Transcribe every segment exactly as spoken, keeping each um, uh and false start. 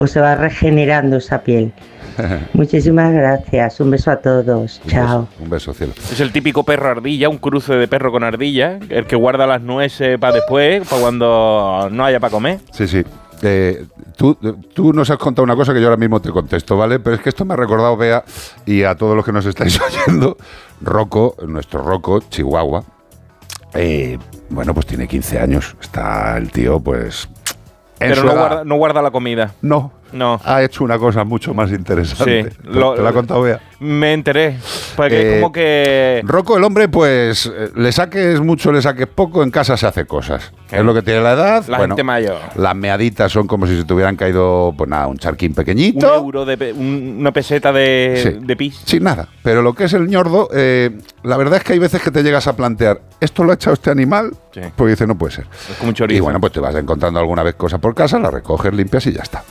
o se va regenerando esa piel. Muchísimas gracias, un beso a todos, un chao. Beso, un beso, cielo. Es el típico perro ardilla, un cruce de perro con ardilla, el que guarda las nueces para después, para cuando no haya para comer. Sí, sí. Eh, tú, tú nos has contado una cosa que yo ahora mismo te contesto, ¿vale? Pero es que esto me ha recordado, Bea, y a todos los que nos estáis oyendo, Rocco, nuestro Rocco, Chihuahua, eh, bueno, pues tiene quince años. Está el tío, pues... Pero no guarda, no guarda la comida. No. No. Ha hecho una cosa mucho más interesante. Sí. ¿Te, Lo, ¿Te la ha contado, Bea? Me enteré. Porque eh, como que... Rocco, el hombre, pues, le saques mucho, le saques poco, en casa se hace cosas. ¿Eh? Es lo que tiene la edad. La bueno, gente mayor. Las meaditas son como si se te hubieran caído, pues nada, un charquín pequeñito. Un euro, de un, una peseta de, sí. de pis. Sí, nada. Pero lo que es el ñordo, eh, la verdad es que hay veces que te llegas a plantear, ¿esto lo ha echado este animal? Sí. Pues dice, no puede ser. Es como un chorizo. Y bueno, pues te vas encontrando alguna vez cosas por casa, las recoges, limpias y ya está.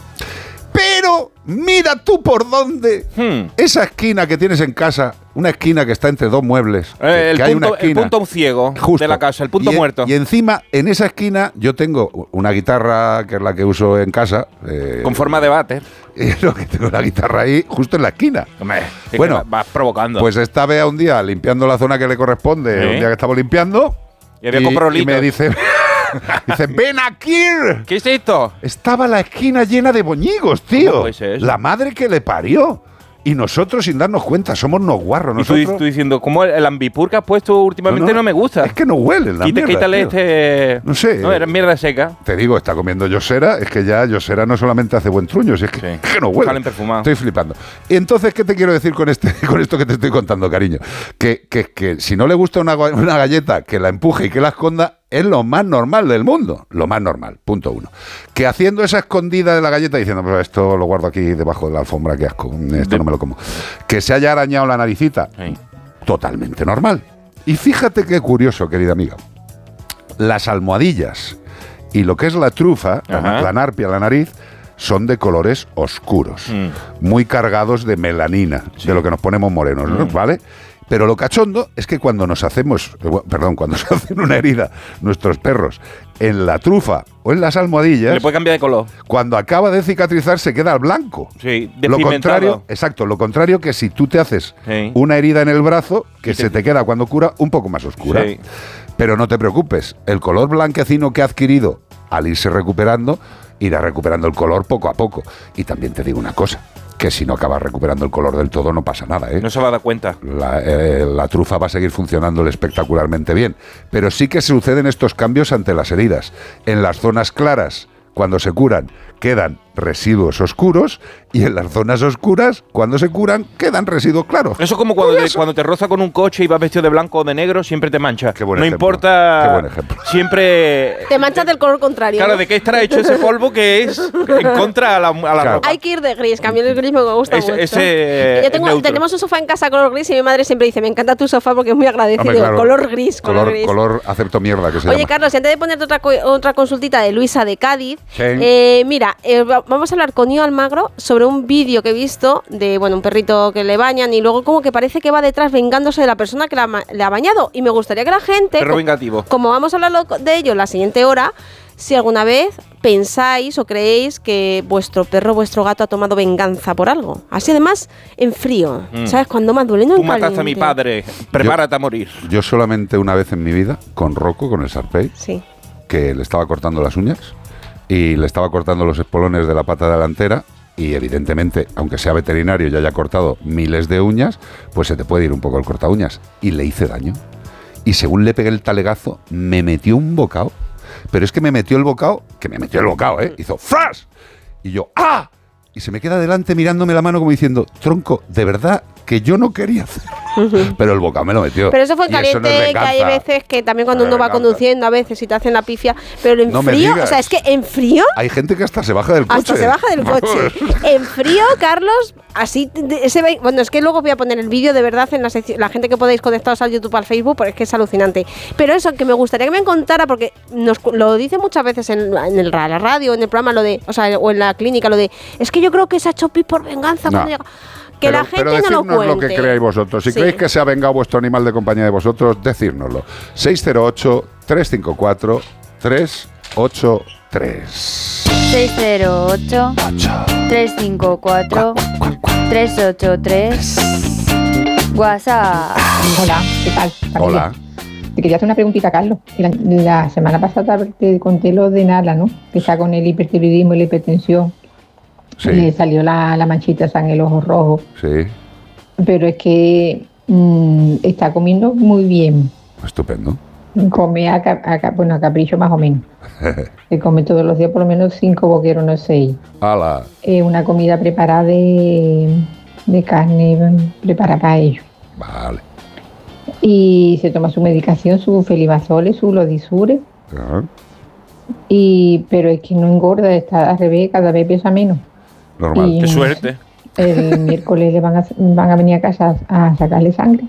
Pero mira tú por dónde hmm. esa esquina que tienes en casa, una esquina que está entre dos muebles, eh, el, que punto, hay una esquina, el punto ciego justo, de la casa, el punto y, muerto. Y encima, en esa esquina, yo tengo una guitarra que es la que uso en casa. Eh, Con forma de váter. Y lo que tengo la guitarra ahí, justo en la esquina. Hombre, bueno, vas provocando. Pues esta Bea un día limpiando la zona que le corresponde, ¿Eh? un día que estamos limpiando, y, había y, y me dice... Dice, ven aquí. ¿Qué es esto? Estaba la esquina llena de boñigos, tío. ¿Cómo puede ser eso? La madre que le parió. Y nosotros sin darnos cuenta, somos unos guarros. Nosotros... Y tú, tú diciendo, ¿cómo el ambipur que has puesto últimamente no, no, no me gusta? Es que no huelen la Quita, mierda, Quítale tío. este... No sé. No, era mierda seca. Te digo, está comiendo Yosera. Es que ya Yosera no solamente hace buen truño, es que, sí. es que no huele. Salen perfumados. Estoy flipando. Y entonces, ¿qué te quiero decir con este, con esto que te estoy contando, cariño? Que, que, que si no le gusta una, una galleta, que la empuje y que la esconda, es lo más normal del mundo. Lo más normal, punto uno. Que haciendo esa escondida de la galleta, diciendo, pues esto lo guardo aquí debajo de la alfombra, qué asco, esto de... no me lo como. Que se haya arañado la naricita, sí. totalmente normal. Y fíjate qué curioso, querida amiga. Las almohadillas y lo que es la trufa, la, la narpia, la nariz, son de colores oscuros, mm. muy cargados de melanina, sí. de lo que nos ponemos morenos, ¿no? mm. ¿vale? Pero lo cachondo es que cuando nos hacemos, perdón, cuando se hacen una herida nuestros perros en la trufa o en las almohadillas, le puede cambiar de color. Cuando acaba de cicatrizar se queda al blanco. Sí, lo contrario, exacto, lo contrario que si tú te haces sí. una herida en el brazo, que te... se te queda cuando cura un poco más oscura. Sí. Pero no te preocupes, el color blanquecino que ha adquirido al irse recuperando, irá recuperando el color poco a poco. Y también te digo una cosa, que si no acabas recuperando el color del todo no pasa nada, ¿eh? No se va a dar cuenta. La, eh, la trufa va a seguir funcionándole espectacularmente bien. Pero sí que suceden estos cambios ante las heridas. En las zonas claras, cuando se curan, quedan residuos oscuros, y en las zonas oscuras, cuando se curan, quedan residuos claros. Eso es como cuando te, cuando te roza con un coche y vas vestido de blanco o de negro, siempre te mancha. Qué buen no ejemplo. importa. Qué buen ejemplo. Siempre. Te manchas del color contrario. Claro, ¿de qué estará hecho ese polvo que es en contra a la, a la claro. ropa? Hay que ir de gris, que a mí el gris me gusta ese, mucho. Ese Yo tengo, tenemos un sofá en casa color gris y mi madre siempre dice, me encanta tu sofá porque es muy agradecido. Hombre, claro. Color gris, color, color gris. Color acepto mierda, que se Oye, llama. Carlos, y antes de ponerte otra, otra consultita de Luisa de Cádiz, sí. eh, mira, eh, vamos a hablar con Ío Almagro sobre un vídeo que he visto de, bueno, un perrito que le bañan y luego como que parece que va detrás vengándose de la persona que la, le ha bañado. Y me gustaría que la gente, perro vengativo. Como vamos a hablar de ello en la siguiente hora, si alguna vez pensáis o creéis que vuestro perro, vuestro gato ha tomado venganza por algo. Así además, en frío. Mm. ¿Sabes? Cuando más duele, no en Tú mataste caliente. A mi padre, prepárate yo, a morir. Yo solamente una vez en mi vida, con Rocco, con el Sarpey, sí. que le estaba cortando las uñas y le estaba cortando los espolones de la pata delantera. Y evidentemente, aunque sea veterinario y haya cortado miles de uñas, pues se te puede ir un poco el corta uñas. Y le hice daño. Y según le pegué el talegazo, me metió un bocado. Pero es que me metió el bocado, que me metió el bocado, ¿eh? Hizo ¡fras! Y yo ¡ah! Y se me queda delante mirándome la mano como diciendo, tronco, de verdad que yo no quería hacer. Pero el bocado me lo metió. Pero eso fue en caliente, no es que hay veces que también cuando no uno va conduciendo, a veces si te hacen la pifia, pero en no frío, o sea, es que en frío... Hay gente que hasta se baja del coche. Hasta se baja del coche. En frío, Carlos, así... Ese, bueno, es que luego voy a poner el vídeo de verdad en la sección, la gente que podéis conectaros al YouTube, al Facebook, porque es que es alucinante. Pero eso, que me gustaría que me contara, porque nos lo dice muchas veces en, en el, la radio, en el programa, lo de, o sea, o en la clínica, lo de, es que yo creo que se ha hecho pis por venganza. No. Llega, que pero, la gente pero no lo cuente. lo que creáis vosotros. Si sí. creéis que se ha vengado vuestro animal de compañía de vosotros, decírnoslo. seis cero ocho, tres cinco cuatro, tres ocho tres. seis cero ocho, tres cinco cuatro, tres ocho tres. WhatsApp. Hola, ¿qué tal? Hola. Te quería hacer una preguntita, Carlos. La, la semana pasada te conté lo de Nala, ¿no? Que está con el hipertiroidismo y la hipertensión. Sí. Le salió la, la manchita esa en el ojo rojo. Sí. Pero es que mmm, está comiendo muy bien. Estupendo. Come a, a, bueno, a capricho más o menos. Se come todos los días por lo menos cinco boqueros, no seis. ¡Hala! Eh, una comida preparada de, de carne preparada para ellos. Vale. Y se toma su medicación, su felibazole, su lodisure. Ajá. Y, pero es que no engorda, está al revés, cada vez pesa menos. Normal. Y Qué suerte. el miércoles le van a, van a venir a casa a sacarle sangre.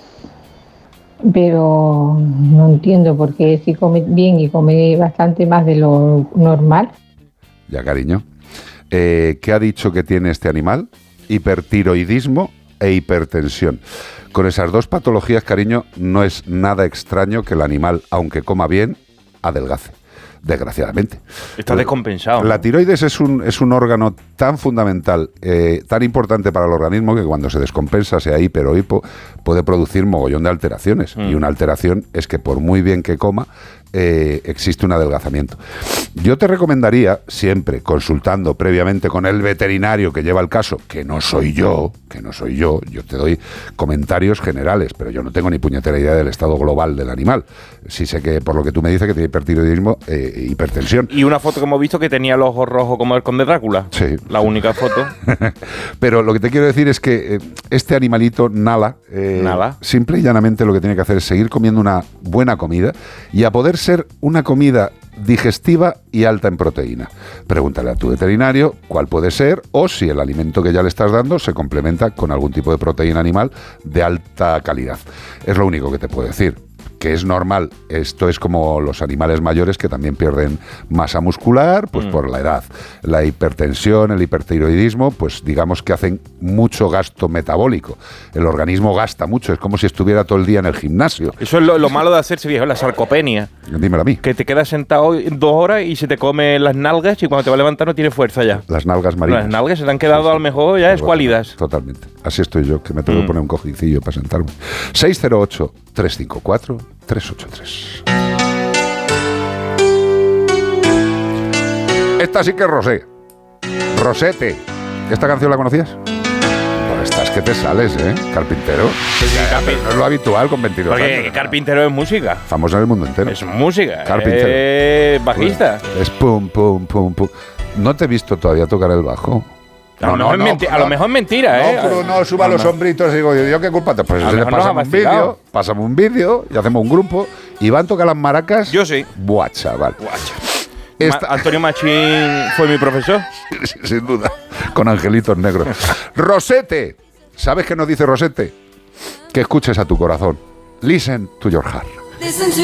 Pero no entiendo por qué si come bien y come bastante más de lo normal. Ya, cariño. Eh, ¿Qué ha dicho que tiene este animal? Hipertiroidismo e hipertensión. Con esas dos patologías, cariño, no es nada extraño que el animal, aunque coma bien, adelgace. Desgraciadamente. Está descompensado. La ¿no? tiroides es un, es un órgano tan fundamental, eh, tan importante para el organismo, que cuando se descompensa, sea hiper o hipo, puede producir mogollón de alteraciones. Mm. Y una alteración es que por muy bien que coma, eh, existe un adelgazamiento. Yo te recomendaría, siempre consultando previamente con el veterinario que lleva el caso, que no soy yo, que no soy yo, yo te doy comentarios generales, pero yo no tengo ni puñetera idea del estado global del animal. Sí sé que, por lo que tú me dices, que tiene hipertiroidismo, eh, hipertensión. Y una foto que hemos visto que tenía los ojos rojos como el conde Drácula. Sí. La única foto. Pero lo que te quiero decir es que eh, este animalito, Nala, eh, Nala, simple y llanamente lo que tiene que hacer es seguir comiendo una buena comida y a poder ser una comida digestiva y alta en proteína. Pregúntale a tu veterinario cuál puede ser o si el alimento que ya le estás dando se complementa con algún tipo de proteína animal de alta calidad. Es lo único que te puedo decir. Que es normal, esto es como los animales mayores que también pierden masa muscular, pues mm. por la edad. La hipertensión, el hipertiroidismo, pues digamos que hacen mucho gasto metabólico. El organismo gasta mucho, es como si estuviera todo el día en el gimnasio. Eso es lo, lo malo de hacerse viejo, la sarcopenia. Dímelo a mí. Que te quedas sentado dos horas y se te come las nalgas y cuando te va a levantar no tienes fuerza ya. Las nalgas marinas. Las nalgas se te han quedado sí, sí. a lo mejor ya escuálidas. Totalmente. Así estoy yo, que me tengo mm. que poner un cojincillo para sentarme. seis cero ocho, tres cinco cuatro, tres ocho tres. Esta sí que es Rosé. Rosete. ¿Esta canción la conocías? Pues estás que te sales, ¿eh? Carpintero. Sí, sí, carpintero. No es lo habitual con veintidós Porque años. Carpintero es música. Famosa en el mundo entero. Es música. Carpintero. Es bajista. Es pum, pum, pum, pum. No te he visto todavía tocar el bajo. A, no, lo, mejor no, no, a lo mejor es mentira, ¿eh? No, pero no suba no, los hombritos y digo, ¿yo qué culpa te? Pues a le pasamos un vídeo, pasamos un vídeo y hacemos un grupo y van a tocar las maracas. Yo sí. Buah, chaval. Buah, Esta... Ma Antonio Machín fue mi profesor. Sin duda, con angelitos negros. Rosete. ¿Sabes qué nos dice Rosete? Que escuches a tu corazón. Listen to your heart.